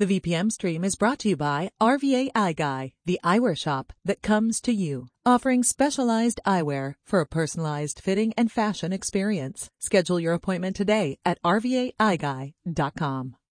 The VPM stream is brought to you by RVA Eye Guy, the eyewear shop that comes to you, offering specialized eyewear for a personalized fitting and fashion experience. Schedule your appointment today at rvaeyeguy.com.